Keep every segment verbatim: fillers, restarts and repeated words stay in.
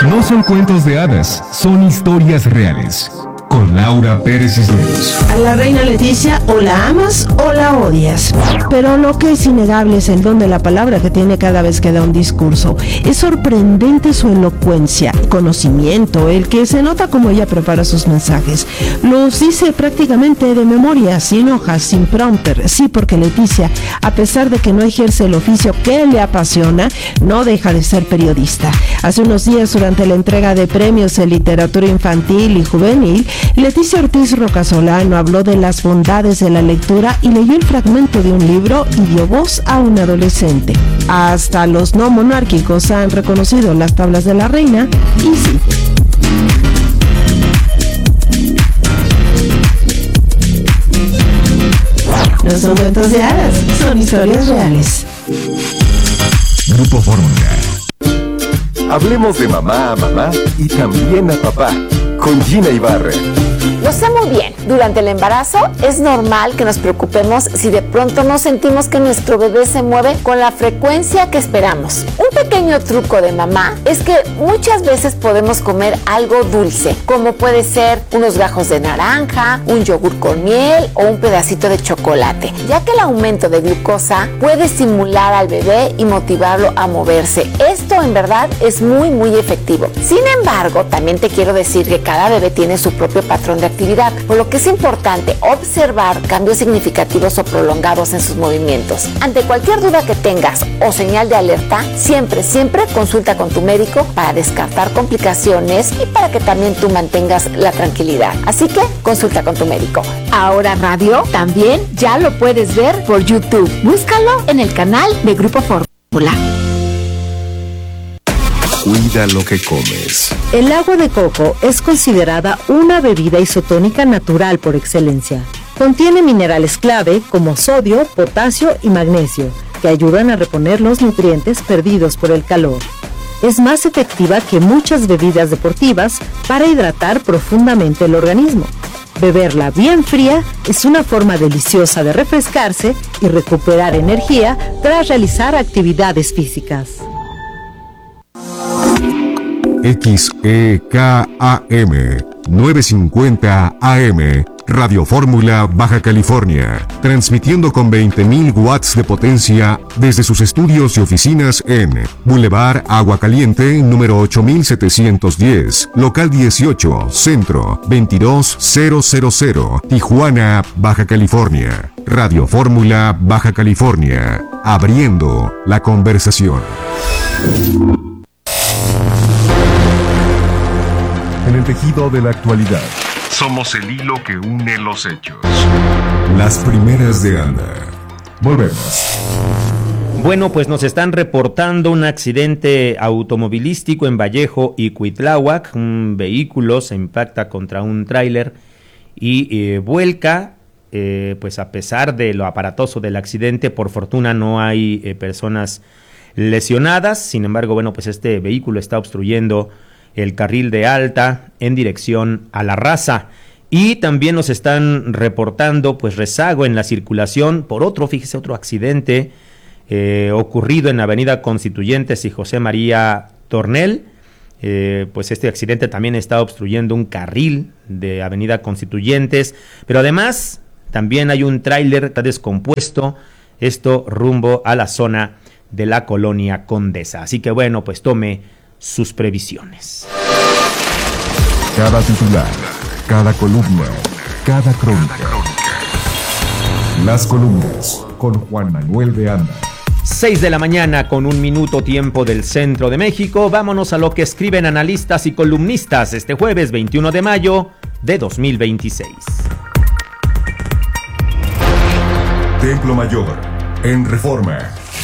No son cuentos de hadas, son historias reales. Con Laura Pérez Cisneros. A la reina Leticia o la amas o la odias. Pero lo que es innegable es el don de la palabra que tiene cada vez que da un discurso. Es sorprendente su elocuencia, conocimiento, el que se nota como ella prepara sus mensajes. Los dice prácticamente de memoria, sin hojas, sin prompter. Sí, porque Leticia, a pesar de que no ejerce el oficio que le apasiona, no deja de ser periodista. Hace unos días, durante la entrega de premios en literatura infantil y juvenil, Leticia Ortiz Rocasolano habló de las bondades de la lectura y leyó el fragmento de un libro y dio voz a un adolescente. Hasta los no monárquicos han reconocido las tablas de la reina y sí. No son cuentos de hadas, son historias reales. Grupo Fórmula. Hablemos de mamá a mamá y también a papá, con Gina Ibarra. Lo sé muy bien, durante el embarazo es normal que nos preocupemos si de pronto no sentimos que nuestro bebé se mueve con la frecuencia que esperamos. Un pequeño truco de mamá es que muchas veces podemos comer algo dulce, como puede ser unos gajos de naranja, un yogur con miel o un pedacito de chocolate, ya que el aumento de glucosa puede estimular al bebé y motivarlo a moverse. Esto en verdad es muy muy efectivo. Sin embargo, también te quiero decir que cada bebé tiene su propio patrón de actividad, por lo que es importante observar cambios significativos o prolongados en sus movimientos. Ante cualquier duda que tengas o señal de alerta, siempre, siempre consulta con tu médico para descartar complicaciones y para que también tú mantengas la tranquilidad. Así que consulta con tu médico. Ahora Radio también ya lo puedes ver por YouTube. Búscalo en el canal de Grupo Fórmula. Cuida lo que comes. El agua de coco es considerada una bebida isotónica natural por excelencia. Contiene minerales clave como sodio, potasio y magnesio, que ayudan a reponer los nutrientes perdidos por el calor. Es más efectiva que muchas bebidas deportivas para hidratar profundamente el organismo. Beberla bien fría es una forma deliciosa de refrescarse y recuperar energía tras realizar actividades físicas. X E K A M novecientos cincuenta A M Radio Fórmula Baja California, transmitiendo con veinte mil watts de potencia desde sus estudios y oficinas en Boulevard Agua Caliente, número ocho mil setecientos diez, local dieciocho, Centro, veintidós mil, Tijuana, Baja California. Radio Fórmula Baja California, abriendo la conversación. En el tejido de la actualidad. Somos el hilo que une los hechos. Las primeras de Anda. Volvemos. Bueno, pues nos están reportando un accidente automovilístico en Vallejo y Cuitláhuac. Un vehículo se impacta contra un tráiler y eh, vuelca. Eh, pues a pesar de lo aparatoso del accidente, por fortuna no hay eh, personas lesionadas. Sin embargo, bueno, pues este vehículo está obstruyendo el carril de alta en dirección a La Raza. Y también nos están reportando pues rezago en la circulación por otro, fíjese, otro accidente eh, ocurrido en Avenida Constituyentes y José María Tornel. Eh, pues este accidente también está obstruyendo un carril de Avenida Constituyentes, pero además también hay un tráiler, está descompuesto, esto rumbo a la zona de la colonia Condesa. Así que bueno, pues tome sus previsiones. Cada titular, cada columna, cada crónica. Las columnas con Juan Manuel de Anda. seis de la mañana con un minuto tiempo del centro de México. Vámonos a lo que escriben analistas y columnistas este jueves veintiuno de mayo de dos mil veintiséis. Templo Mayor, en Reforma.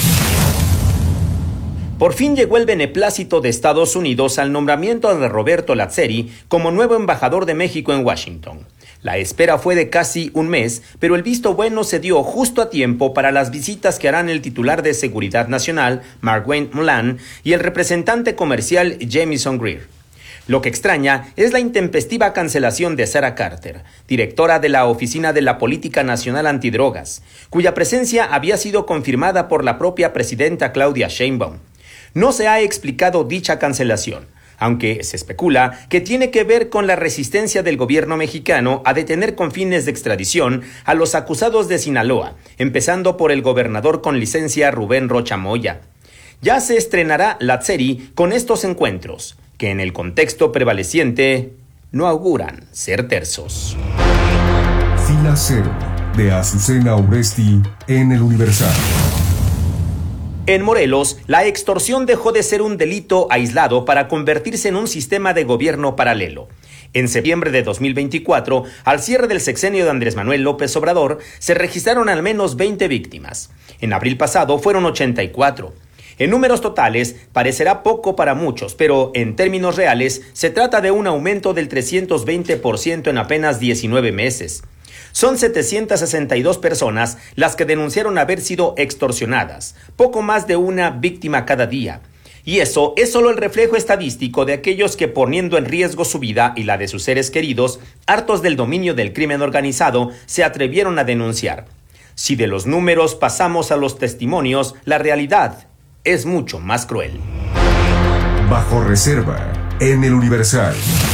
Por fin llegó el beneplácito de Estados Unidos al nombramiento de Roberto Lazzeri como nuevo embajador de México en Washington. La espera fue de casi un mes, pero el visto bueno se dio justo a tiempo para las visitas que harán el titular de Seguridad Nacional, Markwayne Mullane, y el representante comercial Jamieson Greer. Lo que extraña es la intempestiva cancelación de Sarah Carter, directora de la Oficina de la Política Nacional Antidrogas, cuya presencia había sido confirmada por la propia presidenta Claudia Sheinbaum. No se ha explicado dicha cancelación. aunque se especula que tiene que ver con la resistencia del gobierno mexicano a detener con fines de extradición a los acusados de Sinaloa, empezando por el gobernador con licencia Rubén Rocha Moya. Ya se estrenará la serie con estos encuentros, que en el contexto prevaleciente no auguran ser tersos. Fila Cero, de Azucena Urresti, en El Universal. En Morelos, la extorsión dejó de ser un delito aislado para convertirse en un sistema de gobierno paralelo. En septiembre de dos mil veinticuatro, al cierre del sexenio de Andrés Manuel López Obrador, se registraron al menos veinte víctimas. En abril pasado fueron ochenta y cuatro. En números totales, parecerá poco para muchos, pero en términos reales, se trata de un aumento del trescientos veinte por ciento en apenas diecinueve meses. Son setecientas sesenta y dos personas las que denunciaron haber sido extorsionadas, poco más de una víctima cada día. Y eso es solo el reflejo estadístico de aquellos que, poniendo en riesgo su vida y la de sus seres queridos, hartos del dominio del crimen organizado, se atrevieron a denunciar. Si de los números pasamos a los testimonios, la realidad es mucho más cruel. Bajo reserva, en El Universal.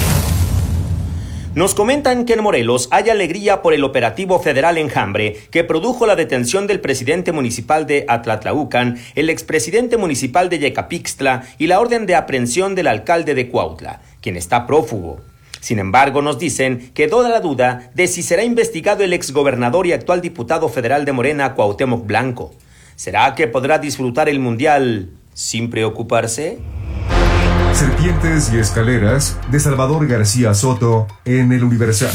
Nos comentan que en Morelos hay alegría por el operativo federal Enjambre que produjo la detención del presidente municipal de Atlatlaucan, el expresidente municipal de Yecapixtla y la orden de aprehensión del alcalde de Cuautla, quien está prófugo. Sin embargo, nos dicen que toda la duda de si será investigado el exgobernador y actual diputado federal de Morena, Cuauhtémoc Blanco. ¿Será que podrá disfrutar el Mundial sin preocuparse? Serpientes y escaleras, de Salvador García Soto, en El Universal.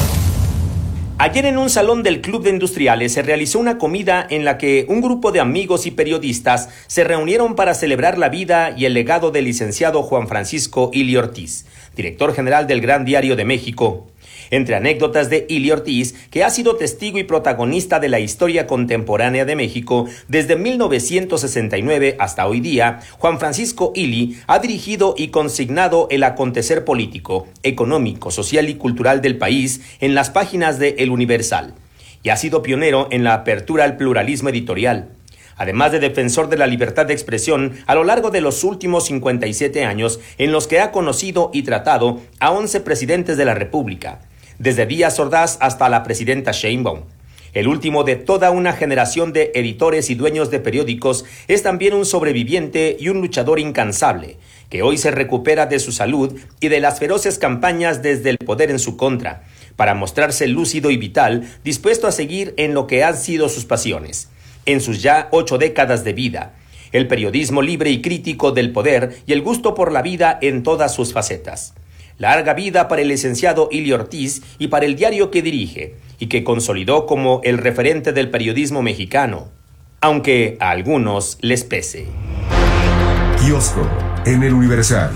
Ayer en un salón del Club de Industriales se realizó una comida en la que un grupo de amigos y periodistas se reunieron para celebrar la vida y el legado del licenciado Juan Francisco Ili Ortiz, director general del Gran Diario de México. Entre anécdotas de Ili Ortiz, que ha sido testigo y protagonista de la historia contemporánea de México desde mil novecientos sesenta y nueve hasta hoy día, Juan Francisco Ili ha dirigido y consignado el acontecer político, económico, social y cultural del país en las páginas de El Universal, y ha sido pionero en la apertura al pluralismo editorial. Además de defensor de la libertad de expresión a lo largo de los últimos cincuenta y siete años en los que ha conocido y tratado a once presidentes de la República, desde Díaz Ordaz hasta la presidenta Sheinbaum. El último de toda una generación de editores y dueños de periódicos, es también un sobreviviente y un luchador incansable, que hoy se recupera de su salud y de las feroces campañas desde el poder en su contra, para mostrarse lúcido y vital, dispuesto a seguir en lo que han sido sus pasiones, en sus ya ocho décadas de vida, el periodismo libre y crítico del poder y el gusto por la vida en todas sus facetas. Larga vida para el licenciado Ili Ortiz y para el diario que dirige, y que consolidó como el referente del periodismo mexicano, aunque a algunos les pese. Kiosco, en El Universal.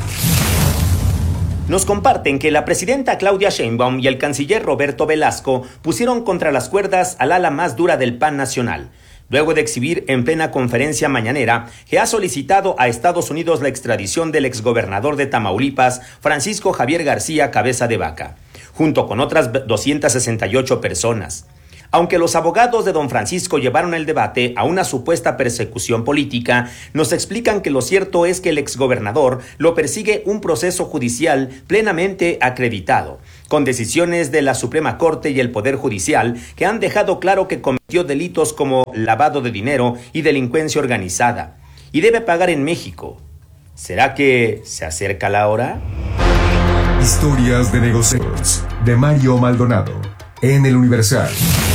Nos comparten que la presidenta Claudia Sheinbaum y el canciller Roberto Velasco pusieron contra las cuerdas al ala más dura del P A N nacional, luego de exhibir en plena conferencia mañanera que ha solicitado a Estados Unidos la extradición del exgobernador de Tamaulipas, Francisco Javier García Cabeza de Vaca, junto con otras doscientas sesenta y ocho personas. Aunque los abogados de don Francisco llevaron el debate a una supuesta persecución política, nos explican que lo cierto es que el exgobernador lo persigue un proceso judicial plenamente acreditado, con decisiones de la Suprema Corte y el Poder Judicial que han dejado claro que cometió delitos como lavado de dinero y delincuencia organizada, y debe pagar en México. ¿Será que se acerca la hora? Historias de negocios, de Mario Maldonado, en El Universal.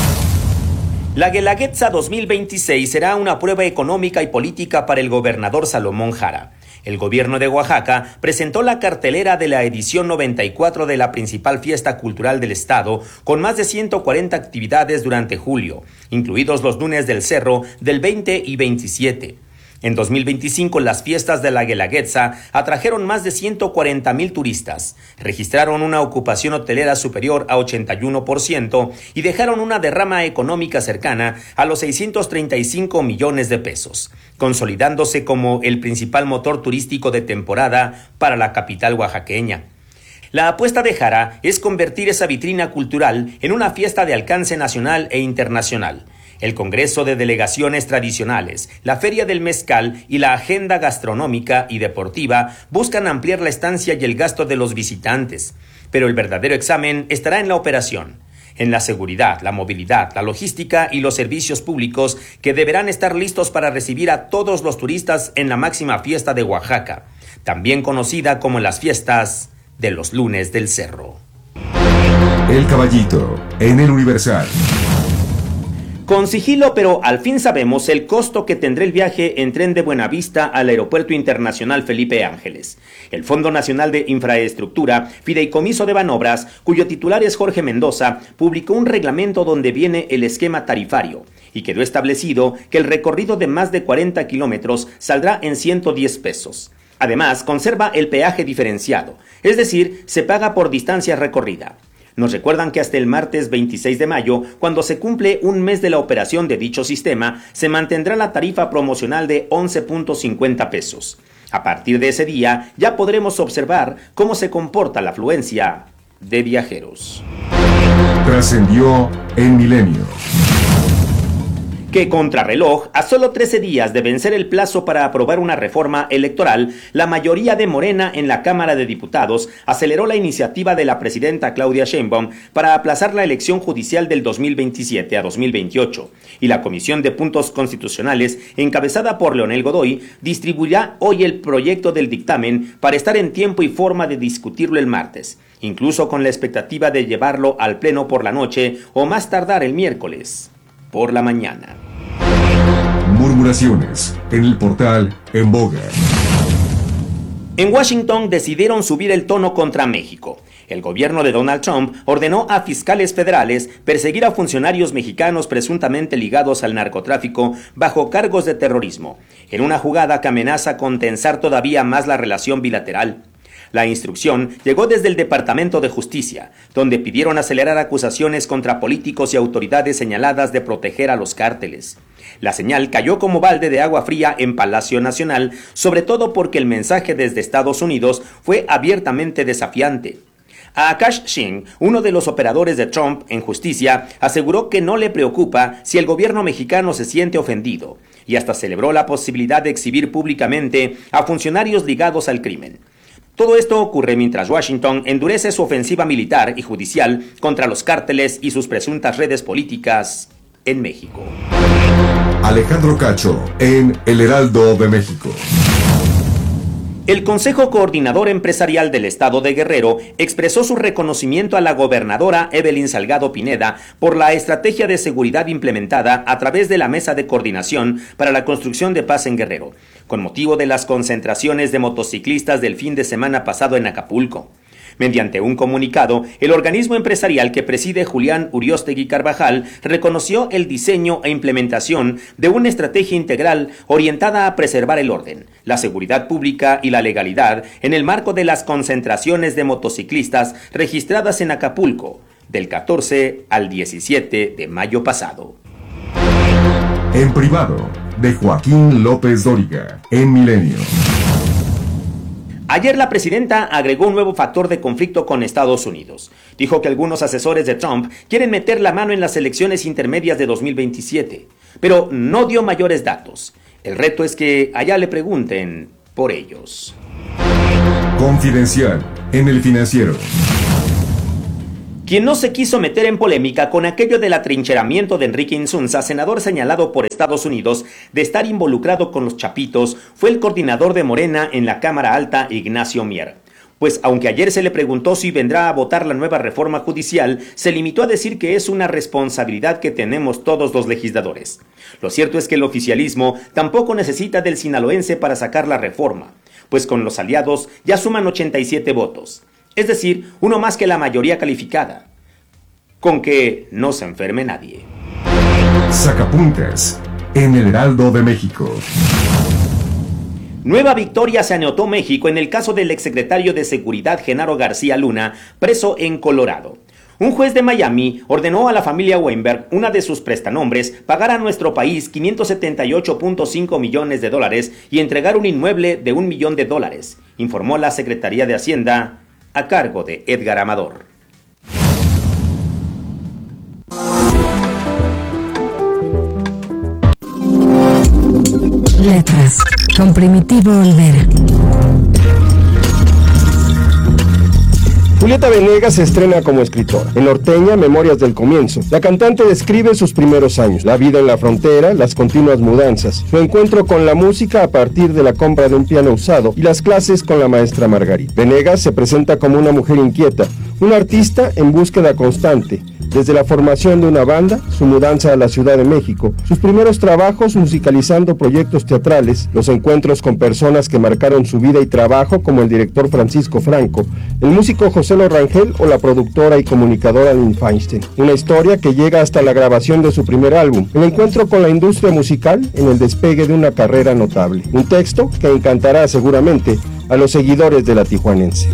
La Guelaguetza dos mil veintiséis será una prueba económica y política para el gobernador Salomón Jara. El gobierno de Oaxaca presentó la cartelera de la edición noventa y cuatro de la principal fiesta cultural del estado, con más de ciento cuarenta actividades durante julio, incluidos los lunes del Cerro del veinte y veintisiete. En dos mil veinticinco, las fiestas de la Guelaguetza atrajeron más de ciento cuarenta mil turistas, registraron una ocupación hotelera superior a ochenta y uno por ciento y dejaron una derrama económica cercana a los seiscientos treinta y cinco millones de pesos, consolidándose como el principal motor turístico de temporada para la capital oaxaqueña. La apuesta de Jara es convertir esa vitrina cultural en una fiesta de alcance nacional e internacional. El Congreso de Delegaciones Tradicionales, la Feria del Mezcal y la agenda gastronómica y deportiva buscan ampliar la estancia y el gasto de los visitantes. Pero el verdadero examen estará en la operación, en la seguridad, la movilidad, la logística y los servicios públicos que deberán estar listos para recibir a todos los turistas en la máxima fiesta de Oaxaca, también conocida como las fiestas de los lunes del cerro. El Caballito, en el Universal. Con sigilo, pero al fin sabemos el costo que tendrá el viaje en tren de Buenavista al Aeropuerto Internacional Felipe Ángeles. El Fondo Nacional de Infraestructura, Fideicomiso de Banobras, cuyo titular es Jorge Mendoza, publicó un reglamento donde viene el esquema tarifario y quedó establecido que el recorrido de más de cuarenta kilómetros saldrá en ciento diez pesos. Además, conserva el peaje diferenciado, es decir, se paga por distancia recorrida. Nos recuerdan que hasta el martes veintiséis de mayo, cuando se cumple un mes de la operación de dicho sistema, se mantendrá la tarifa promocional de once punto cincuenta pesos. A partir de ese día, ya podremos observar cómo se comporta la afluencia de viajeros. Trascendió en Milenio. Que contrarreloj, a solo trece días de vencer el plazo para aprobar una reforma electoral, la mayoría de Morena en la Cámara de Diputados aceleró la iniciativa de la presidenta Claudia Sheinbaum para aplazar la elección judicial del dos mil veintisiete a dos mil veintiocho, y la Comisión de Puntos Constitucionales, encabezada por Leonel Godoy, distribuirá hoy el proyecto del dictamen para estar en tiempo y forma de discutirlo el martes, incluso con la expectativa de llevarlo al Pleno por la noche o más tardar el miércoles por la mañana. Murmuraciones en el portal En Boga. En Washington decidieron subir el tono contra México. El gobierno de Donald Trump ordenó a fiscales federales perseguir a funcionarios mexicanos presuntamente ligados al narcotráfico bajo cargos de terrorismo, en una jugada que amenaza con tensar todavía más la relación bilateral. La instrucción llegó desde el Departamento de Justicia, donde pidieron acelerar acusaciones contra políticos y autoridades señaladas de proteger a los cárteles. La señal cayó como balde de agua fría en Palacio Nacional, sobre todo porque el mensaje desde Estados Unidos fue abiertamente desafiante. Akash Singh, uno de los operadores de Trump en justicia, aseguró que no le preocupa si el gobierno mexicano se siente ofendido, y hasta celebró la posibilidad de exhibir públicamente a funcionarios ligados al crimen. Todo esto ocurre mientras Washington endurece su ofensiva militar y judicial contra los cárteles y sus presuntas redes políticas en México. Alejandro Cacho, en El Heraldo de México. El Consejo Coordinador Empresarial del Estado de Guerrero expresó su reconocimiento a la gobernadora Evelyn Salgado Pineda por la estrategia de seguridad implementada a través de la Mesa de Coordinación para la Construcción de Paz en Guerrero, con motivo de las concentraciones de motociclistas del fin de semana pasado en Acapulco. Mediante un comunicado, el organismo empresarial que preside Julián Uriostegui Carvajal reconoció el diseño e implementación de una estrategia integral orientada a preservar el orden, la seguridad pública y la legalidad en el marco de las concentraciones de motociclistas registradas en Acapulco del catorce al diecisiete de mayo pasado. En privado, de Joaquín López Dóriga, en Milenio. Ayer la presidenta agregó un nuevo factor de conflicto con Estados Unidos. Dijo que algunos asesores de Trump quieren meter la mano en las elecciones intermedias de dos mil veintisiete, pero no dio mayores datos. El reto es que allá le pregunten por ellos. Confidencial, en El Financiero. Quien no se quiso meter en polémica con aquello del atrincheramiento de Enrique Insunza, senador señalado por Estados Unidos de estar involucrado con los Chapitos, fue el coordinador de Morena en la Cámara Alta, Ignacio Mier. Pues aunque ayer se le preguntó si vendrá a votar la nueva reforma judicial, se limitó a decir que es una responsabilidad que tenemos todos los legisladores. Lo cierto es que el oficialismo tampoco necesita del sinaloense para sacar la reforma, pues con los aliados ya suman ochenta y siete votos. Es decir, uno más que la mayoría calificada. Con que no se enferme nadie. Sacapuntas, en El Heraldo de México. Nueva victoria se anotó México en el caso del exsecretario de Seguridad Genaro García Luna, preso en Colorado. Un juez de Miami ordenó a la familia Weinberg, una de sus prestanombres, pagar a nuestro país quinientos setenta y ocho punto cinco millones de dólares y entregar un inmueble de un millón de dólares, informó la Secretaría de Hacienda, a cargo de Edgar Amador. Letras, con Primitivo Olvera. Julieta Venegas se estrena como escritora. En Norteña, Memorias del Comienzo, la cantante describe sus primeros años, la vida en la frontera, las continuas mudanzas, su encuentro con la música a partir de la compra de un piano usado y las clases con la maestra Margarita. Venegas se presenta como una mujer inquieta, una artista en búsqueda constante. Desde la formación de una banda, su mudanza a la Ciudad de México, sus primeros trabajos musicalizando proyectos teatrales, los encuentros con personas que marcaron su vida y trabajo como el director Francisco Franco, el músico José Lo Rangel o la productora y comunicadora Lynn Feinstein. Una historia que llega hasta la grabación de su primer álbum, el encuentro con la industria musical en el despegue de una carrera notable. Un texto que encantará seguramente a los seguidores de La Tijuanense.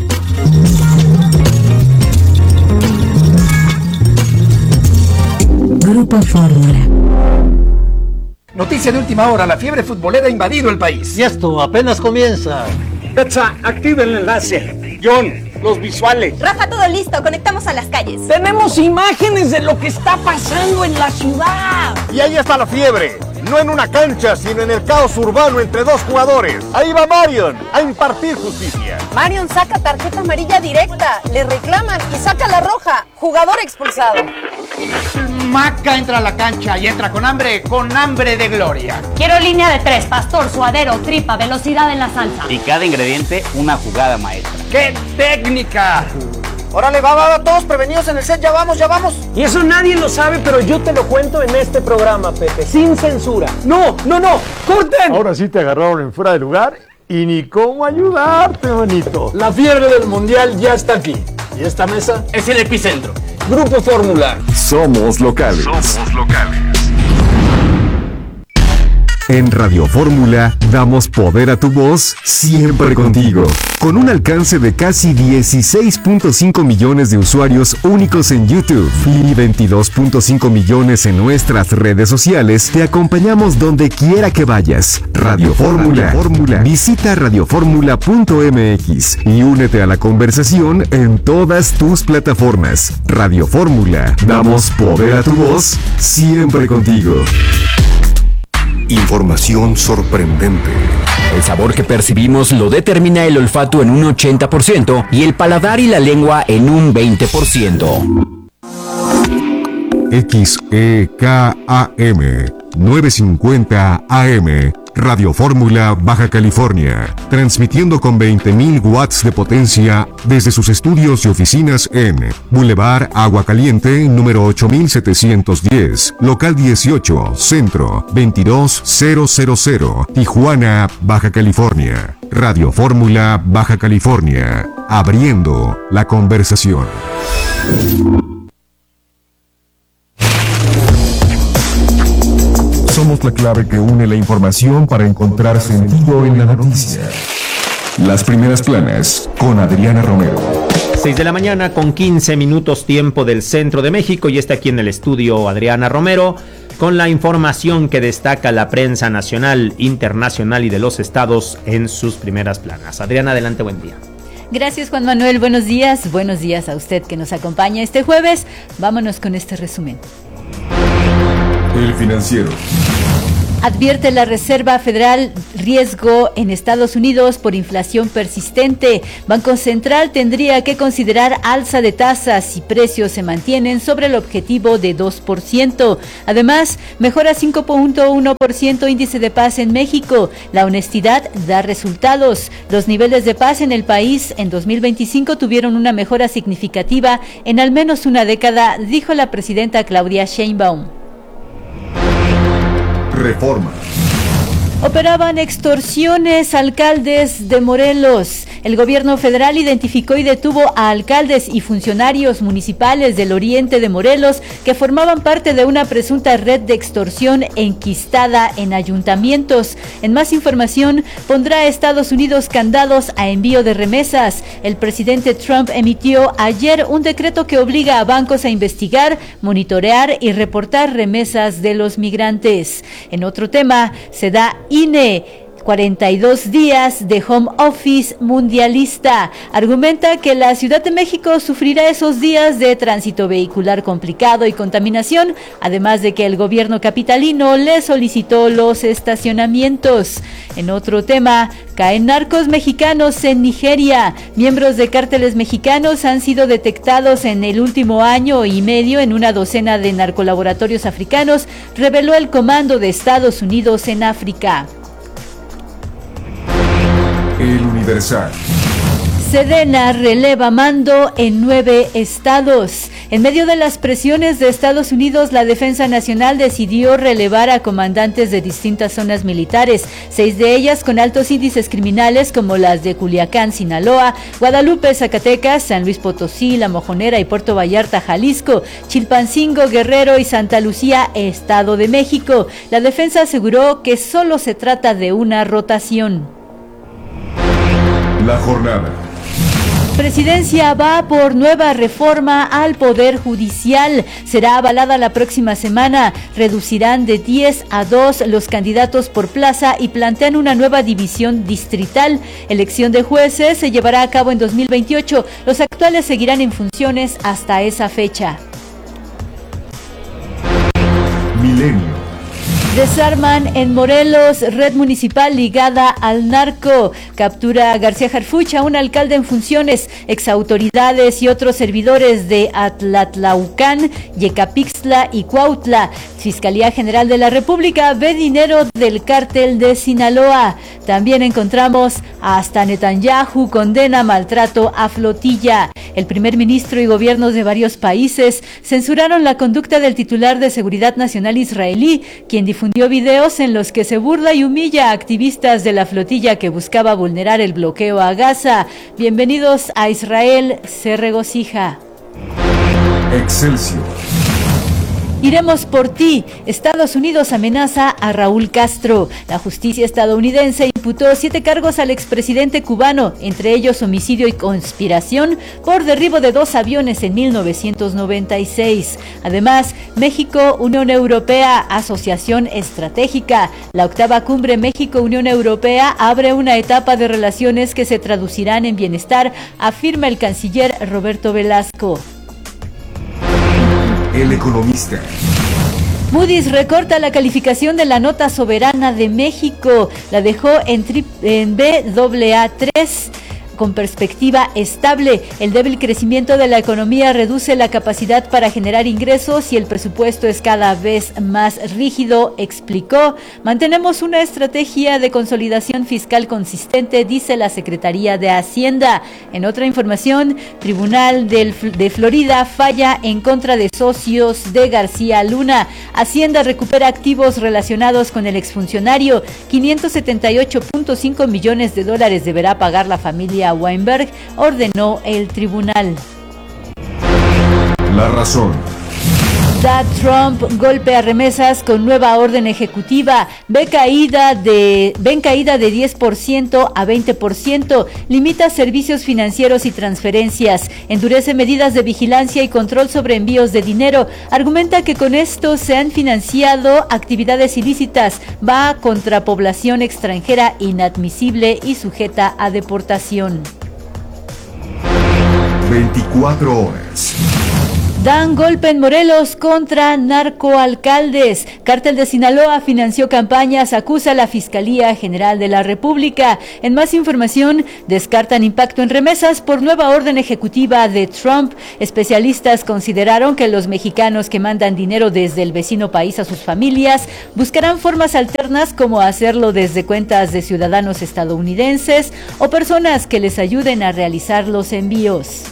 Grupo Fórmula. Noticia de última hora, la fiebre futbolera ha invadido el país. Y esto apenas comienza. Petsa, activa el enlace. John, los visuales. Rafa, todo listo, conectamos a las calles. Tenemos imágenes de lo que está pasando en la ciudad. Y ahí está la fiebre. No en una cancha, sino en el caos urbano entre dos jugadores. Ahí va Marion a impartir justicia. Marion saca tarjeta amarilla directa, le reclaman y saca la roja. Jugador expulsado. Maca entra a la cancha y entra con hambre, con hambre de gloria. Quiero línea de tres, pastor, suadero, tripa, velocidad en la salsa. Y cada ingrediente, una jugada maestra. ¡Qué técnica! Órale, va, va, va, todos prevenidos en el set, ya vamos, ya vamos. Y eso nadie lo sabe, pero yo te lo cuento en este programa, Pepe, sin censura. No, no, no, corten. Ahora sí te agarraron en fuera de lugar y ni cómo ayudarte, manito. La fiebre del mundial ya está aquí. Y esta mesa es el epicentro. Grupo Fórmula. Somos locales. Somos locales. En Radio Fórmula damos poder a tu voz siempre contigo. Con un alcance de casi dieciséis punto cinco millones de usuarios únicos en YouTube y veintidós punto cinco millones en nuestras redes sociales, te acompañamos donde quiera que vayas. Radio Fórmula. Fórmula. Visita radioformula punto m x y únete a la conversación en todas tus plataformas. Radio Fórmula. Damos poder a tu voz siempre contigo. Información sorprendente. El sabor que percibimos lo determina el olfato en un ochenta por ciento y el paladar y la lengua en un veinte por ciento. X E K A M novecientos cincuenta A M Radio Fórmula Baja California, transmitiendo con veinte mil watts de potencia desde sus estudios y oficinas en Boulevard Agua Caliente, número ocho mil setecientos diez, local dieciocho, Centro, veintidós mil, Tijuana, Baja California. Radio Fórmula Baja California, abriendo la conversación. Somos la clave que une la información para encontrar sentido en la noticia. Las primeras planas con Adriana Romero. seis de la mañana con quince minutos tiempo del centro de México y está aquí en el estudio Adriana Romero con la información que destaca la prensa nacional, internacional y de los estados en sus primeras planas. Adriana, adelante, buen día. Gracias, Juan Manuel, buenos días, buenos días a usted que nos acompaña este jueves. Vámonos con este resumen. El Financiero. Advierte la Reserva Federal riesgo en Estados Unidos por inflación persistente. Banco Central tendría que considerar alza de tasas si precios se mantienen sobre el objetivo de dos por ciento. Además, mejora cinco punto uno por ciento índice de paz en México. La honestidad da resultados. Los niveles de paz en el país en dos mil veinticinco tuvieron una mejora significativa en al menos una década, dijo la presidenta Claudia Sheinbaum. Reforma. Operaban extorsiones alcaldes de Morelos. El gobierno federal identificó y detuvo a alcaldes y funcionarios municipales del oriente de Morelos que formaban parte de una presunta red de extorsión enquistada en ayuntamientos. En más información, pondrá a Estados Unidos candados a envío de remesas. El presidente Trump emitió ayer un decreto que obliga a bancos a investigar, monitorear y reportar remesas de los migrantes. En otro tema, se da I N E cuarenta y dos días de home office mundialista. Argumenta que la Ciudad de México sufrirá esos días de tránsito vehicular complicado y contaminación, además de que el gobierno capitalino le solicitó los estacionamientos. En otro tema, caen narcos mexicanos en Nigeria. Miembros de cárteles mexicanos han sido detectados en el último año y medio en una docena de narcolaboratorios africanos, reveló el Comando de Estados Unidos en África. El Universal. Sedena releva mando en nueve estados. En medio de las presiones de Estados Unidos, la Defensa Nacional decidió relevar a comandantes de distintas zonas militares, seis de ellas con altos índices criminales como las de Culiacán, Sinaloa, Guadalupe, Zacatecas, San Luis Potosí, La Mojonera y Puerto Vallarta, Jalisco, Chilpancingo, Guerrero y Santa Lucía, Estado de México. La defensa aseguró que solo se trata de una rotación. La jornada. Presidencia va por nueva reforma al Poder Judicial. Será avalada la próxima semana. Reducirán de diez a dos los candidatos por plaza y plantean una nueva división distrital. Elección de jueces se llevará a cabo en dos mil veintiocho. Los actuales seguirán en funciones hasta esa fecha. Milenio. Desarman en Morelos red municipal ligada al narco. Captura a García Harfuch, un alcalde en funciones, exautoridades y otros servidores de Atlatlaucán, Yecapixtla y Cuautla. Fiscalía General de la República ve dinero del cártel de Sinaloa. También encontramos hasta Netanyahu condena maltrato a flotilla. El primer ministro y gobiernos de varios países censuraron la conducta del titular de Seguridad Nacional israelí, quien difundió videos en los que se burla y humilla a activistas de la flotilla que buscaba vulnerar el bloqueo a Gaza. Bienvenidos a Israel, se regocija. Excelsior. Iremos por ti. Estados Unidos amenaza a Raúl Castro. La justicia estadounidense imputó siete cargos al expresidente cubano, entre ellos homicidio y conspiración por derribo de dos aviones en mil novecientos noventa y seis. Además, México, Unión Europea, Asociación Estratégica. La octava cumbre México-Unión Europea abre una etapa de relaciones que se traducirán en bienestar, afirma el canciller Roberto Velasco. El Economista. Moody's recorta la calificación de la nota soberana de México. La dejó en, tri- en B A A tres con perspectiva estable. El débil crecimiento de la economía reduce la capacidad para generar ingresos y el presupuesto es cada vez más rígido, explicó. Mantenemos una estrategia de consolidación fiscal consistente, dice la Secretaría de Hacienda. En otra información, Tribunal del, de Florida falla en contra de socios de García Luna. Hacienda recupera activos relacionados con el exfuncionario. quinientos setenta y ocho punto cinco millones de dólares deberá pagar la familia Weinberg, ordenó el tribunal. La razón. Da Trump golpe a remesas con nueva orden ejecutiva. Ve caída de, ven caída de diez por ciento a veinte por ciento. Limita servicios financieros y transferencias. Endurece medidas de vigilancia y control sobre envíos de dinero. Argumenta que con esto se han financiado actividades ilícitas. Va contra población extranjera inadmisible y sujeta a deportación. veinticuatro horas. Dan golpe en Morelos contra narcoalcaldes. Cártel de Sinaloa financió campañas, acusa a la Fiscalía General de la República. En más información, descartan impacto en remesas por nueva orden ejecutiva de Trump. Especialistas consideraron que los mexicanos que mandan dinero desde el vecino país a sus familias buscarán formas alternas como hacerlo desde cuentas de ciudadanos estadounidenses o personas que les ayuden a realizar los envíos.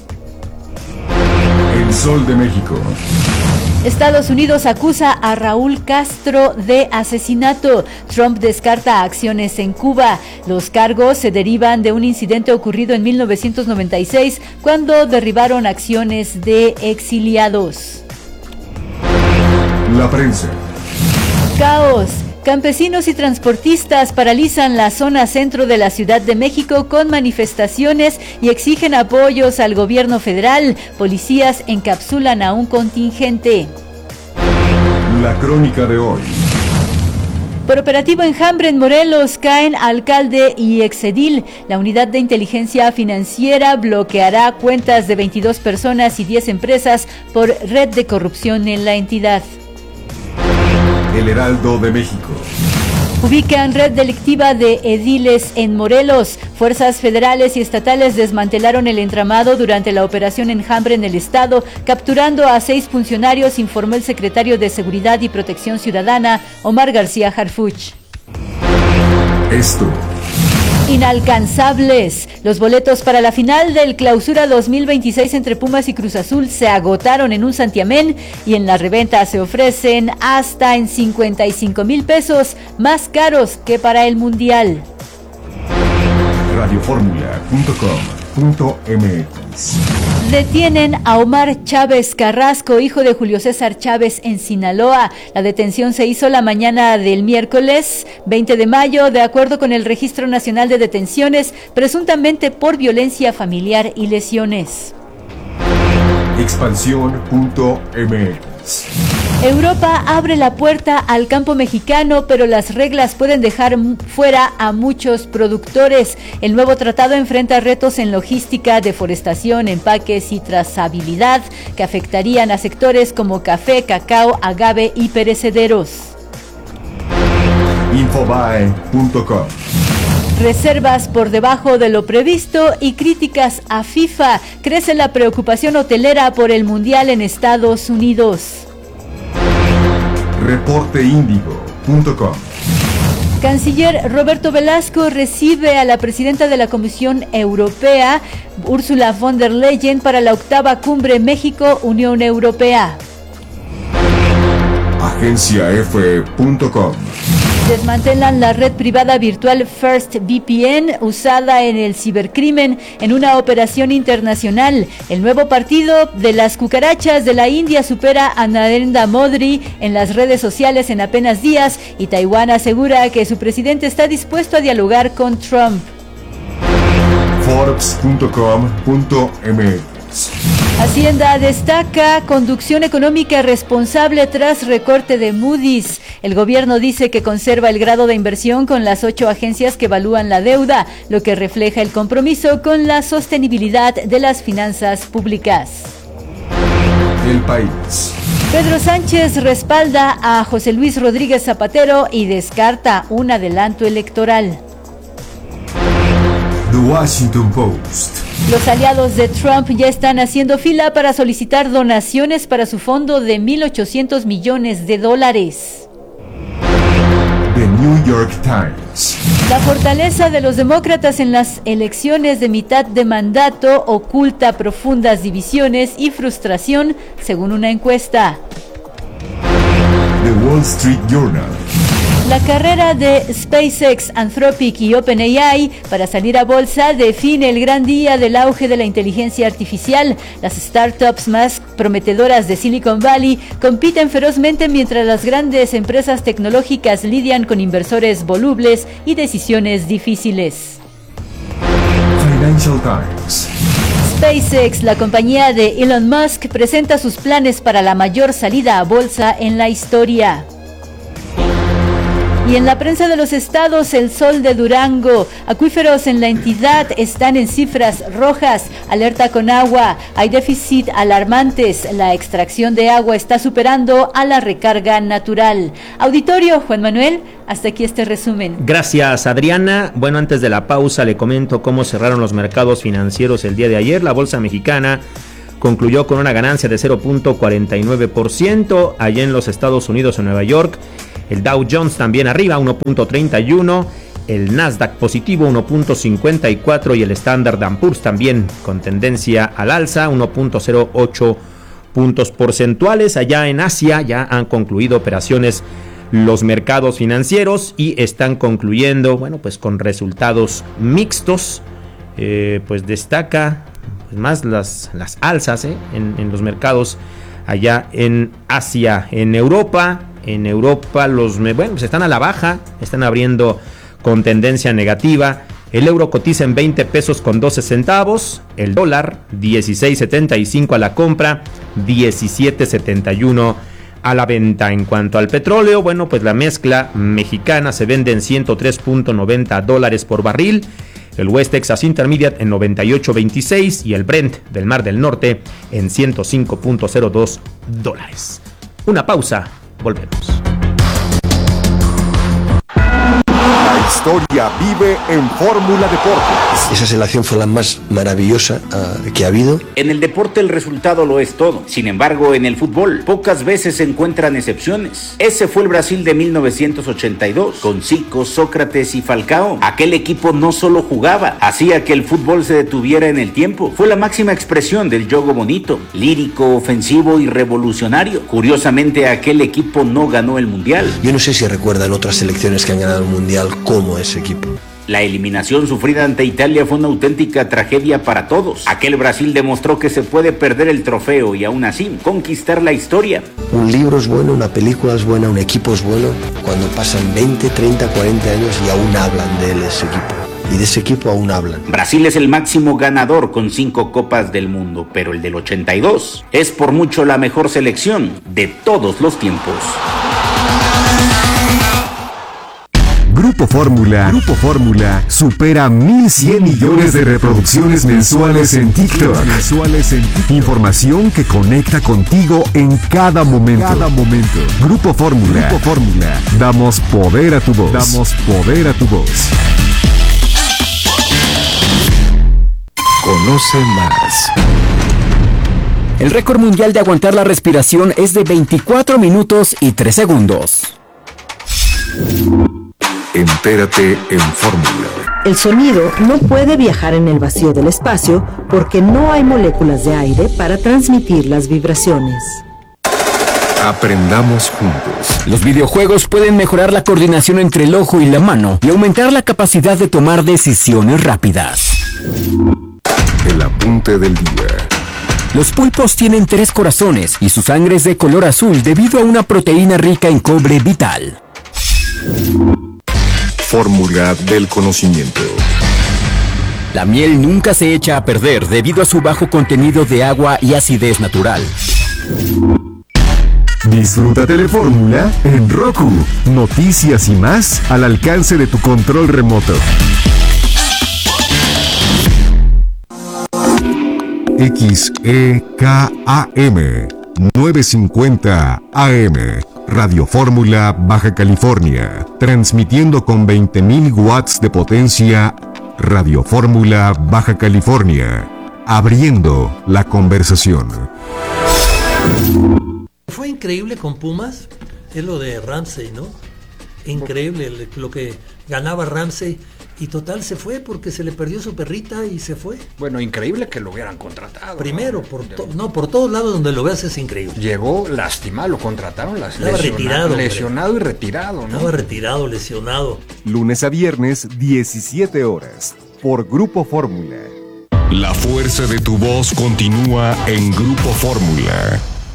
El Sol de México. Estados Unidos acusa a Raúl Castro de asesinato. Trump descarta acciones en Cuba. Los cargos se derivan de un incidente ocurrido en mil novecientos noventa y seis cuando derribaron acciones de exiliados. La prensa. Caos. Campesinos y transportistas paralizan la zona centro de la Ciudad de México con manifestaciones y exigen apoyos al gobierno federal. Policías encapsulan a un contingente. La crónica de hoy. Por operativo enjambre en Morelos caen alcalde y exedil. La unidad de inteligencia financiera bloqueará cuentas de veintidós personas y diez empresas por red de corrupción en la entidad. El Heraldo de México. Ubican red delictiva de ediles en Morelos. Fuerzas federales y estatales desmantelaron el entramado durante la operación Enjambre en el estado, capturando a seis funcionarios, informó el secretario de Seguridad y Protección Ciudadana, Omar García Harfuch. Esto. Inalcanzables. Los boletos para la final del Clausura dos mil veintiséis entre Pumas y Cruz Azul se agotaron en un santiamén y en la reventa se ofrecen hasta en cincuenta y cinco mil pesos, más caros que para el Mundial. radio fórmula punto com punto m x. Detienen a Omar Chávez Carrasco, hijo de Julio César Chávez, en Sinaloa. La detención se hizo la mañana del miércoles veinte de mayo, de acuerdo con el Registro Nacional de Detenciones, presuntamente por violencia familiar y lesiones. expansión punto m x. Europa abre la puerta al campo mexicano, pero las reglas pueden dejar fuera a muchos productores. El nuevo tratado enfrenta retos en logística, deforestación, empaques y trazabilidad que afectarían a sectores como café, cacao, agave y perecederos. infobae punto com. Reservas por debajo de lo previsto y críticas a FIFA. Crece la preocupación hotelera por el Mundial en Estados Unidos. reporte índigo punto com. Canciller Roberto Velasco recibe a la presidenta de la Comisión Europea, Ursula von der Leyen, para la octava cumbre México-Unión Europea. agencia efe punto com. Desmantelan la red privada virtual First V P N usada en el cibercrimen en una operación internacional. El nuevo partido de las cucarachas de la India supera a Narendra Modi en las redes sociales en apenas días y Taiwán asegura que su presidente está dispuesto a dialogar con Trump. forbes punto com punto m x. Hacienda destaca conducción económica responsable tras recorte de Moody's. El gobierno dice que conserva el grado de inversión con las ocho agencias que evalúan la deuda, lo que refleja el compromiso con la sostenibilidad de las finanzas públicas. El País. Pedro Sánchez respalda a José Luis Rodríguez Zapatero y descarta un adelanto electoral. The Washington Post. Los aliados de Trump ya están haciendo fila para solicitar donaciones para su fondo de mil ochocientos millones de dólares. The New York Times. La fortaleza de los demócratas en las elecciones de mitad de mandato oculta profundas divisiones y frustración, según una encuesta. The Wall Street Journal. La carrera de SpaceX, Anthropic y OpenAI para salir a bolsa define el gran día del auge de la inteligencia artificial. Las startups más prometedoras de Silicon Valley compiten ferozmente mientras las grandes empresas tecnológicas lidian con inversores volubles y decisiones difíciles. Financial Times. SpaceX, la compañía de Elon Musk, presenta sus planes para la mayor salida a bolsa en la historia. Y en la prensa de los estados, El Sol de Durango, acuíferos en la entidad están en cifras rojas, alerta con agua, hay déficit alarmantes, la extracción de agua está superando a la recarga natural. Auditorio, Juan Manuel, hasta aquí este resumen. Gracias, Adriana. Bueno, antes de la pausa le comento cómo cerraron los mercados financieros el día de ayer. La bolsa mexicana concluyó con una ganancia de cero punto cuarenta y nueve por ciento allá en los Estados Unidos, en Nueva York. El Dow Jones también arriba, uno punto treinta y uno, el Nasdaq positivo, uno punto cincuenta y cuatro, y el Standard and Poor's también con tendencia al alza, uno punto cero ocho puntos porcentuales. Allá en Asia ya han concluido operaciones los mercados financieros y están concluyendo, bueno, pues con resultados mixtos. Eh, pues destaca pues más las, las alzas eh, en, en los mercados allá en Asia. En Europa, en Europa los, bueno, pues están a la baja, están abriendo con tendencia negativa. El euro cotiza en veinte pesos con doce centavos, el dólar dieciséis setenta y cinco a la compra, diecisiete setenta y uno a la venta. En cuanto al petróleo, bueno, pues la mezcla mexicana se vende en ciento tres punto noventa dólares por barril, el West Texas Intermediate en noventa y ocho punto veintiséis y el Brent del Mar del Norte en ciento cinco punto cero dos dólares. Una pausa, volvemos. La historia vive en Fórmula Deportes. Esa selección fue la más maravillosa uh, que ha habido. En el deporte el resultado lo es todo. Sin embargo, en el fútbol pocas veces se encuentran excepciones. Ese fue el Brasil de mil novecientos ochenta y dos, con Zico, Sócrates y Falcao. Aquel equipo no solo jugaba, hacía que el fútbol se detuviera en el tiempo. Fue la máxima expresión del juego bonito, lírico, ofensivo y revolucionario. Curiosamente, aquel equipo no ganó el Mundial. Yo no sé si recuerdan otras selecciones que han ganado el Mundial como ese equipo. La eliminación sufrida ante Italia fue una auténtica tragedia para todos. Aquel Brasil demostró que se puede perder el trofeo y aún así conquistar la historia. Un libro es bueno, una película es buena, un equipo es bueno cuando pasan veinte, treinta, cuarenta años y aún hablan de él, ese equipo. Y de ese equipo aún hablan. Brasil es el máximo ganador con cinco copas del mundo, pero el del ochenta y dos es por mucho la mejor selección de todos los tiempos. Grupo Fórmula, Grupo Fórmula supera mil cien millones de reproducciones mensuales en TikTok. Mensuales en TikTok. Información que conecta contigo en cada momento. Cada momento. Grupo Fórmula, Grupo Fórmula. Damos poder a tu voz. Damos poder a tu voz. Conoce más. El récord mundial de aguantar la respiración es de veinticuatro minutos y tres segundos. Entérate en Fórmula. El sonido no puede viajar en el vacío del espacio porque no hay moléculas de aire para transmitir las vibraciones. Aprendamos juntos. Los videojuegos pueden mejorar la coordinación entre el ojo y la mano y aumentar la capacidad de tomar decisiones rápidas. El apunte del día. Los pulpos tienen tres corazones y su sangre es de color azul debido a una proteína rica en cobre vital. Fórmula del conocimiento. La miel nunca se echa a perder debido a su bajo contenido de agua y acidez natural. Disfruta Telefórmula en Roku. Noticias y más al alcance de tu control remoto. X E K A M novecientos cincuenta A M Radio Fórmula Baja California, transmitiendo con veinte mil watts de potencia. Radio Fórmula Baja California, abriendo la conversación. Fue increíble con Pumas, es lo de Ramsey, ¿no? Increíble lo que ganaba Ramsey. Y total se fue porque se le perdió su perrita y se fue. Bueno, increíble que lo hubieran contratado. Primero, ¿no? por to- no, por todos lados donde lo veas es increíble. Llegó lastimado, lo contrataron las Estaba lesiona- retirado. lesionado y retirado, ¿no? Estaba retirado, lesionado. Lunes a viernes, diecisiete horas, por Grupo Fórmula. La fuerza de tu voz continúa en Grupo Fórmula.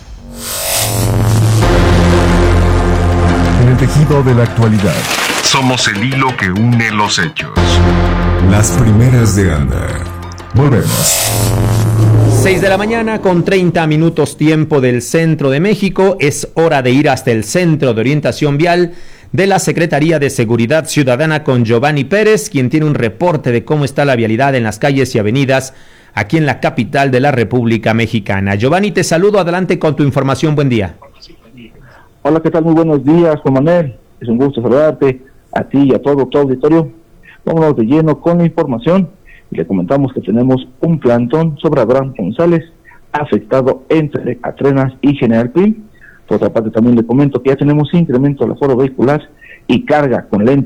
En el tejido de la actualidad. Somos el hilo que une los hechos. Las primeras de Anda. Volvemos. seis de la mañana con treinta minutos tiempo del centro de México. Es hora de ir hasta el Centro de Orientación Vial de la Secretaría de Seguridad Ciudadana con Giovanni Pérez, quien tiene un reporte de cómo está la vialidad en las calles y avenidas aquí en la capital de la República Mexicana. Giovanni, te saludo. Adelante con tu información. Buen día. Hola, ¿qué tal? Muy buenos días, Juan Manuel. Es un gusto saludarte a ti y a todo tu auditorio. Vámonos de lleno con la información y le comentamos que tenemos un plantón sobre Abraham González afectado entre Atrenas y General Prim. Por otra parte también le comento que ya tenemos incremento del aforo vehicular y carga con lente